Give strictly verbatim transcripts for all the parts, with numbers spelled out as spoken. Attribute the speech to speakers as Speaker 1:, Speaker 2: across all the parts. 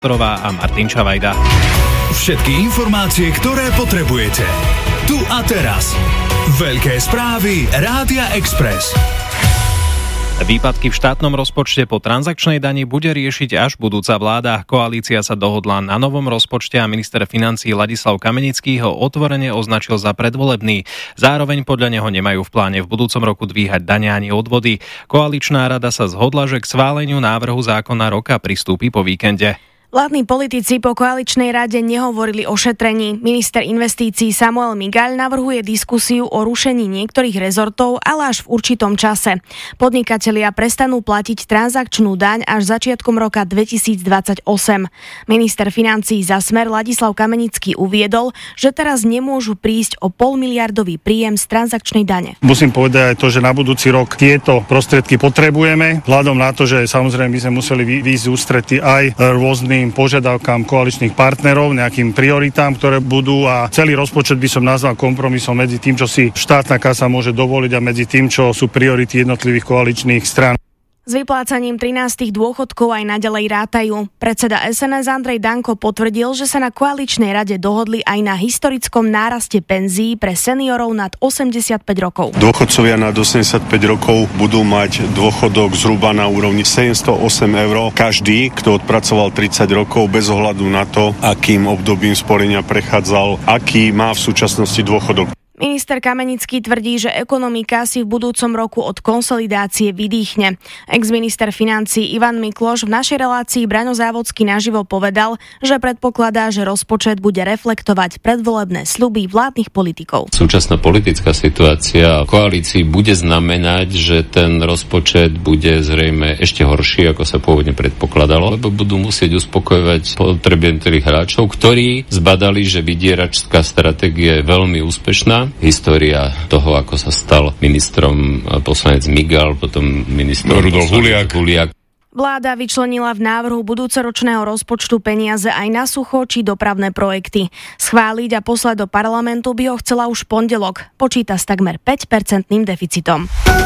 Speaker 1: a Martin Čavajda.
Speaker 2: Všetky informácie, ktoré potrebujete. Tu a teraz. Veľké správy Rádia Express.
Speaker 1: Výpadky v štátnom rozpočte po transakčnej dani bude riešiť až budúca vláda. Koalícia sa dohodla na novom rozpočte a minister financií Ladislav Kamenický ho otvorene označil za predvolebný. Zároveň podľa neho nemajú v pláne v budúcom roku dvíhať dane ani odvody. Koaličná rada sa zhodla, že k schváleniu návrhu zákona roka pristúpi po víkende.
Speaker 3: Vládni politici po koaličnej rade nehovorili o šetrení. Minister investícií Samuel Migaľ navrhuje diskusiu o rušení niektorých rezortov, ale až v určitom čase. Podnikatelia prestanú platiť transakčnú daň až začiatkom roka dvetisícdvadsaťosem. Minister financií za Smer Ladislav Kamenický uviedol, že teraz nemôžu prísť o polmiliardový príjem z transakčnej dane.
Speaker 4: Musím povedať aj to, že na budúci rok tieto prostriedky potrebujeme, vzhľadom na to, že samozrejme by sme museli výjsť ústrety aj rôznym požiadavkám koaličných partnerov, nejakým prioritám, ktoré budú, a celý rozpočet by som nazval kompromisom medzi tým, čo si štátna kasa môže dovoliť, a medzi tým, čo sú priority jednotlivých koaličných strán.
Speaker 3: S vyplácaním trinástych dôchodkov aj naďalej rátajú. Predseda es en es Andrej Danko potvrdil, že sa na koaličnej rade dohodli aj na historickom náraste penzií pre seniorov nad osemdesiatpäť rokov.
Speaker 5: Dôchodcovia nad osemdesiatpäť rokov budú mať dôchodok zhruba na úrovni sedemstoosem eur. Každý, kto odpracoval tridsať rokov, bez ohľadu na to, akým obdobím sporenia prechádzal, aký má v súčasnosti dôchodok.
Speaker 3: Minister Kamenický tvrdí, že ekonomika si v budúcom roku od konsolidácie vydýchne. Ex-minister financií Ivan Mikloš v našej relácii Braňo Závodský naživo povedal, že predpokladá, že rozpočet bude reflektovať predvolebné sľuby vládnych politikov.
Speaker 6: Súčasná politická situácia v koalícii bude znamenať, že ten rozpočet bude zrejme ešte horší, ako sa pôvodne predpokladalo, lebo budú musieť uspokojovať potreby niektorých hráčov, ktorí zbadali, že vydieračská stratégia je veľmi úspešná. História toho, ako sa stal ministrom poslanec Migal, potom ministrom
Speaker 5: Rudolf Huliak.
Speaker 6: Huliak.
Speaker 3: Vláda vyčlenila v návrhu budúcoročného rozpočtu peniaze aj na sucho či dopravné projekty. Schváliť a poslať do parlamentu by ho chcela už v pondelok. Počíta s takmer päť percentným deficitom.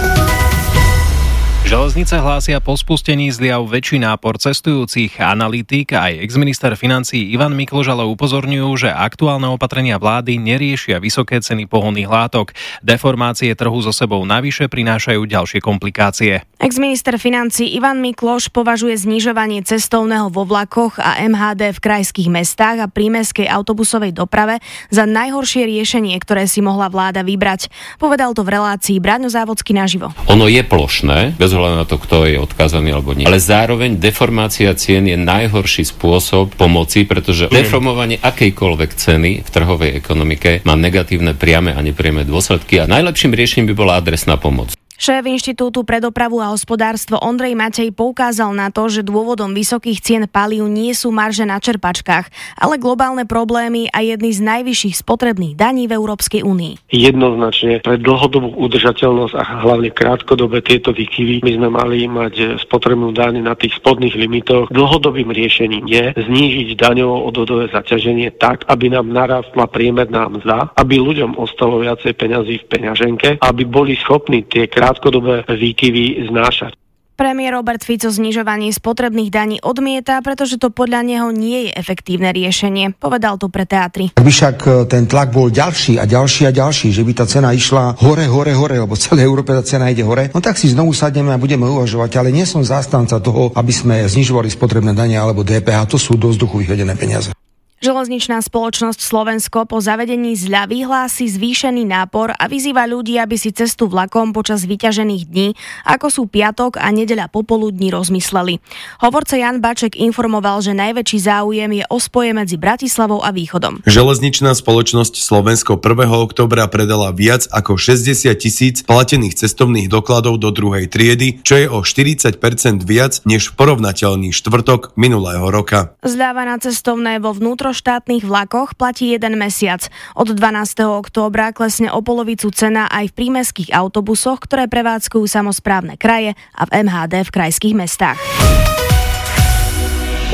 Speaker 1: Železnice hlásia po spustení zliav väčší nápor cestujúcich. Analytik aj exminister financií Ivan Mikloš ale upozorňujú, že aktuálne opatrenia vlády neriešia vysoké ceny pohonných látok. Deformácie trhu so sebou navyše prinášajú ďalšie komplikácie.
Speaker 3: Exminister financií Ivan Mikloš považuje znižovanie cestovného vo vlakoch a em há dé v krajských mestách a prímestskej autobusovej doprave za najhoršie riešenie, ktoré si mohla vláda vybrať. Povedal to v relácii Braňo Závodský naživo.
Speaker 6: Ono je plošné, bez ohľadu na to, kto je odkázaný alebo nie. Ale zároveň deformácia cien je najhorší spôsob pomoci, pretože deformovanie akejkoľvek ceny v trhovej ekonomike má negatívne priame a nepriame dôsledky a najlepším riešením by bola adresná pomoc.
Speaker 3: Šéf Inštitútu pre dopravu a hospodárstvo Ondrej Matej poukázal na to, že dôvodom vysokých cien palív nie sú marže na čerpačkách, ale globálne problémy a jedny z najvyšších spotrebných daní v Európskej únii.
Speaker 7: Jednoznačne pre dlhodobú udržateľnosť a hlavne krátkodobé tieto výkyvy my sme mali mať spotrebnú daň na tých spodných limitoch. Dlhodobým riešením je znížiť daňovo odvodové zaťaženie tak, aby nám narastla priemerná mzda, aby ľuďom ostalo viacej peňazí v peňaženke, aby boli schopní tie krátkodobé výkyvy znášať.
Speaker 3: Premiér Robert Fico znižovanie spotrebných daní odmieta, pretože to podľa neho nie je efektívne riešenie. Povedal to pre Teatry.
Speaker 8: Ak by však ten tlak bol ďalší a ďalší a ďalší, že by tá cena išla hore, hore, hore, lebo v celej Európe tá cena ide hore, no tak si znovu sadneme a budeme uvažovať, ale nie som zástanca toho, aby sme znižovali spotrebné dane alebo dé pé há, to sú do vzduchu vyhodené peniaze.
Speaker 3: Železničná spoločnosť Slovensko po zavedení zľavy hlási zvýšený nápor a vyzýva ľudí, aby si cestu vlakom počas vyťažených dní, ako sú piatok a nedeľa popoludní, rozmysleli. Hovorca Jan Baček informoval, že najväčší záujem je o spoje medzi Bratislavou a Východom.
Speaker 9: Železničná spoločnosť Slovensko prvého októbra predala viac ako šesťdesiat tisíc platených cestovných dokladov do druhej triedy, čo je o štyridsať percent viac než v porovnateľný štvrtok minulého roka.
Speaker 3: Zľava na cestovné vo vnútroštátnych vlakoch platí jeden mesiac. Od dvanásteho októbra klesne o polovicu cena aj v prímestských autobusoch, ktoré prevádzkujú samosprávne kraje a v em há dé v krajských mestách.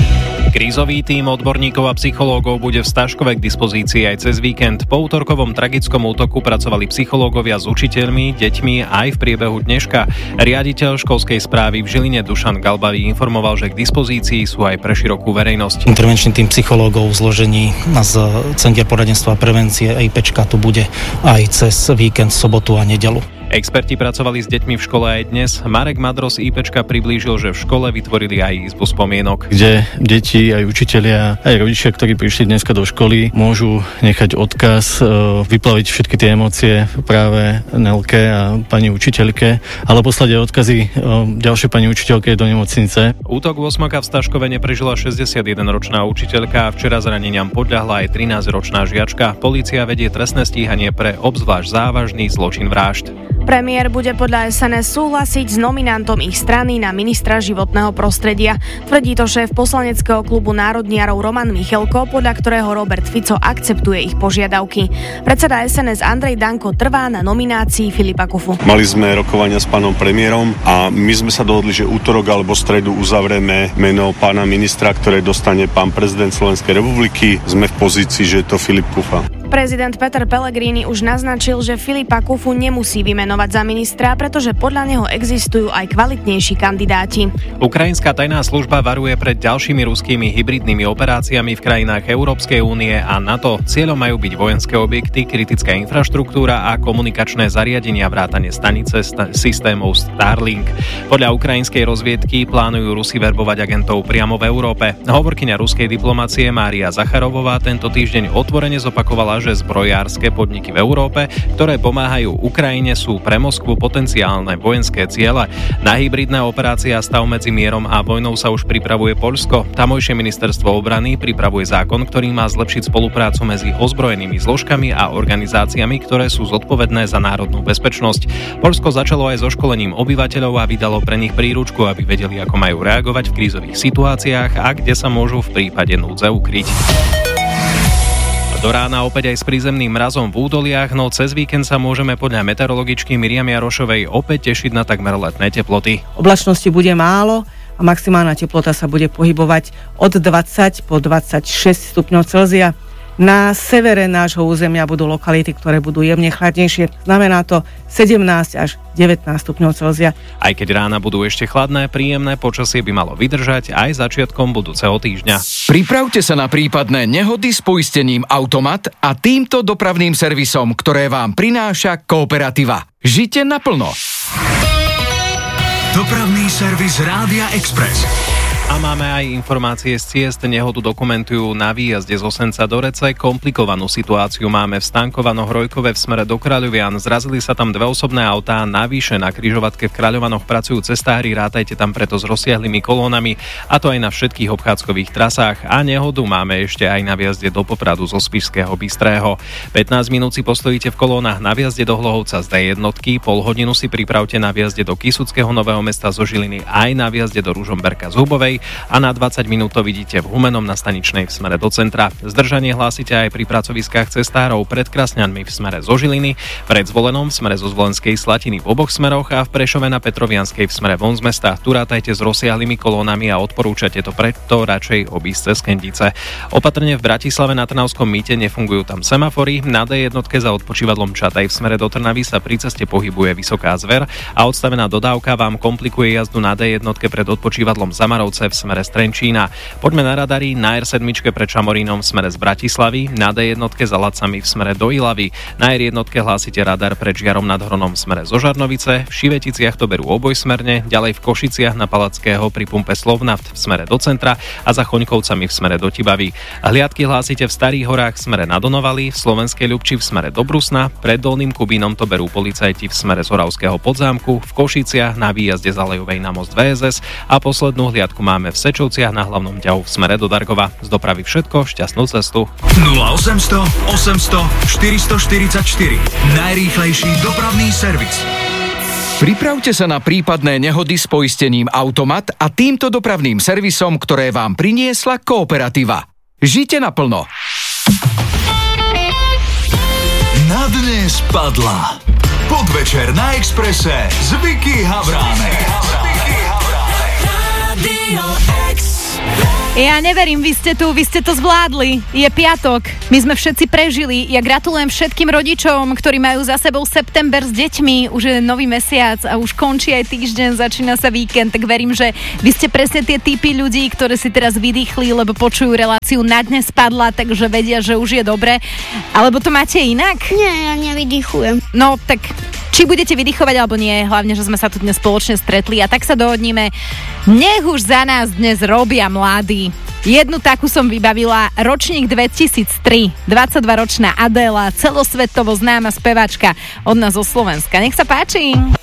Speaker 1: Krízový tím odborníkov a psychológov bude v Staškove k dispozícii aj cez víkend. Po útorkovom tragickom útoku pracovali psychológovia s učiteľmi, deťmi aj v priebehu dneška. Riaditeľ školskej správy v Žiline Dušan Galbavý informoval, že k dispozícii sú aj pre širokú verejnosť.
Speaker 10: Intervenčný tím psychológov v zložení z Centier poradenstva a prevencie EIPčka tu bude aj cez víkend, sobotu a nedeľu.
Speaker 1: Experti pracovali s deťmi v škole aj dnes. Marek Madro z IPčka priblížil, že v škole vytvorili aj izbu spomienok.
Speaker 11: Kde deti, aj učitelia, aj rodičia, ktorí prišli dneska do školy, môžu nechať odkaz, vyplaviť všetky tie emócie práve Nelke a pani učiteľke, ale poslať aj odkazy ďalšej pani učiteľke do nemocnice.
Speaker 1: Útok osmoka v Staškove neprežila šesťdesiatjedenročná učiteľka a včera zraneniam podľahla aj trinásťročná žiačka. Polícia vedie trestné stíhanie pre obzvlášť závažný zločin vražd.
Speaker 3: Premiér bude podľa es en es súhlasiť s nominantom ich strany na ministra životného prostredia. Tvrdí to šéf poslaneckého klubu národniarov Roman Michelko, podľa ktorého Robert Fico akceptuje ich požiadavky. Predseda es en es Andrej Danko trvá na nominácii Filipa Kufu.
Speaker 5: Mali sme rokovania s pánom premiérom a my sme sa dohodli, že útorok alebo stredu uzavrieme meno pána ministra, ktoré dostane pán prezident Slovenskej republiky. Sme v pozícii, že je to Filip Kufa.
Speaker 3: Prezident Peter Pellegrini už naznačil, že Filipa Kufu nemusí vymenovať za ministra, pretože podľa neho existujú aj kvalitnejší kandidáti.
Speaker 1: Ukrajinská tajná služba varuje pred ďalšími ruskými hybridnými operáciami v krajinách Európskej únie a NATO. Cieľom majú byť vojenské objekty, kritická infraštruktúra a komunikačné zariadenia vrátane stanice st- systémov Starlink. Podľa ukrajinskej rozviedky plánujú Rusi verbovať agentov priamo v Európe. Hovorkyňa ruskej diplomacie Mária Zacharovová tento týždeň otvorene zopakovala, že zbrojárske podniky v Európe, ktoré pomáhajú Ukrajine, sú pre Moskvu potenciálne vojenské ciele. Na hybridné operácie a stav medzi mierom a vojnou sa už pripravuje Poľsko. Tamojšie ministerstvo obrany pripravuje zákon, ktorý má zlepšiť spoluprácu medzi ozbrojenými zložkami a organizáciami, ktoré sú zodpovedné za národnú bezpečnosť. Poľsko začalo aj so školením obyvateľov a vydalo pre nich príručku, aby vedeli, ako majú reagovať v krízových situáciách a kde sa môžu v prípade núdze ukryť. Do rána opäť aj s prízemným mrazom v údoliach, no cez víkend sa môžeme podľa meteorologičky Miriam Jarošovej opäť tešiť na takmer letné teploty.
Speaker 12: Oblačnosti bude málo a maximálna teplota sa bude pohybovať od dvadsať po dvadsaťšesť stupňov Celzia. Na severe nášho územia budú lokality, ktoré budú jemne chladnejšie. Znamená to sedemnásť až devätnásť stupňov Celzia.
Speaker 1: Aj keď rána budú ešte chladné, príjemné počasie by malo vydržať aj začiatkom budúceho týždňa.
Speaker 13: Pripravte sa na prípadné nehody s poistením Automat a týmto dopravným servisom, ktoré vám prináša Kooperativa. Žite naplno.
Speaker 2: Dopravný servis Rádia Express.
Speaker 1: A máme aj informácie z ciest. Nehodu dokumentujú na výjazde z Osenca do Rece. Komplikovanú situáciu máme v Stankovanoch-Rojkove v smere do Kráľovian. Zrazili sa tam dve osobné autá. Navyše na križovatke v Kráľovanoch pracujú cestári. Rátajte tam preto s rozsiahlymi kolónami, a to aj na všetkých obchádzkových trasách. A nehodu máme ešte aj na výjazde do Popradu zo Spišského Bystrého. pätnásť minút si postojíte v kolónach na výjazde do Hlohovca z dé jednotky. Pol hodinu si pripravte na výjazde do Kysuckého Nového Mesta zo Žiliny aj na výjazde do Ružomberka z Hubovej. A na dvadsať minút to vidíte v Humennom na staničnej v smere do centra. Zdržanie hlásite aj pri pracoviskách cestárov pred Krasňanmi v smere zo Žiliny, pred Zvolenom v smere zo Zvolenskej Slatiny v oboch smeroch a v Prešove na Petrovianskej v smere von z mesta. Tu rátajte s rozsiahlymi kolónami a odporúčate to preto radšej obísť cez Kendice. Opatrne v Bratislave na Trnavskom mýte nefungujú tam semafory. Na dé jednotke za odpočívadlom Čataj v smere do Trnavy sa pri ceste pohybuje Vysoká Zver a odstavená dodávka vám komplikuje jazdu na dé jednotke pred odpočívadlom Zamarovce v smere z Trenčína. Poďme na radary. Na er sedem pred Šamorínom v smere z Bratislavy, na dé jednotke za Lacami v smere do Ilavy. Na er jednotke hlásite radar pred Žiarom nad Hronom v smere zo Žarnovice, v Šiveticiach to berú obojsmerne, ďalej v Košiciach na Palackého pri pumpe Slovnaft v smere do centra a za Choňkovcami v smere do Tibavy. Hliadky hlásite v Starých horách v smere na Donovali, v Slovenskej Ľubči v smere do Brusna, pred Dolným Kubínom to berú policajti v smere z Oravského Podzámku, v Košiciach na výjazde z Alejovej na most vé es es a poslednú hliadku máme v Sečovciach na hlavnom ťahu v smere do Dargova. Z dopravy všetko, šťastnú cestu.
Speaker 2: nula osemsto osemsto štyristoštyridsaťštyri. Najrýchlejší dopravný servis.
Speaker 13: Pripravte sa na prípadné nehody s poistením Automat a týmto dopravným servisom, ktoré vám priniesla Kooperativa. Žite naplno.
Speaker 2: Na dnes padla Podvečer na Expresse s Vicky Havránek. Radio Express.
Speaker 14: Ja neverím, vy ste tu, vy ste to zvládli. Je piatok, my sme všetci prežili. Ja gratulujem všetkým rodičom, ktorí majú za sebou september s deťmi. Už je nový mesiac a už končí aj týždeň, začína sa víkend. Tak verím, že vy ste presne tie typy ľudí, ktoré si teraz vydýchli, lebo počujú reláciu Na dne spadla, takže vedia, že už je dobre. Alebo to máte inak?
Speaker 15: Nie, ja nevydýchujem.
Speaker 14: No, tak či budete vydýchovať alebo nie, hlavne, že sme sa tu dnes spoločne stretli a tak sa dohodníme. Nech už za nás dnes robia mladí. Jednu takú som vybavila, ročník dvetisíctri, dvadsaťdvaročná Adéla, celosvetovo známa speváčka od nás zo Slovenska. Nech sa páči.